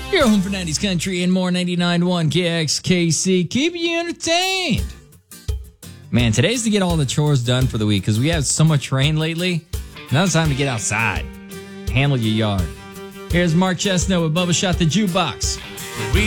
Your home for 90s country and more. 99.1 KXKC, keeping you entertained. Man, today's to get all the chores done for the week because we have so much rain lately. Now it's time to get outside. Handle your yard. Here's Mark Chestnut with Bubba Shot the Jukebox. We